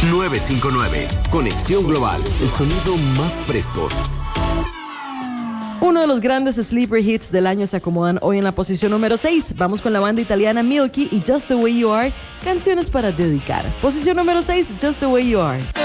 959. Conexión Global, el sonido más fresco. Uno de los grandes sleeper hits del año se acomodan hoy en la posición número 6. Vamos con la banda italiana Milky y Just the Way You Are, canciones para dedicar. Posición número 6, Just the Way You Are.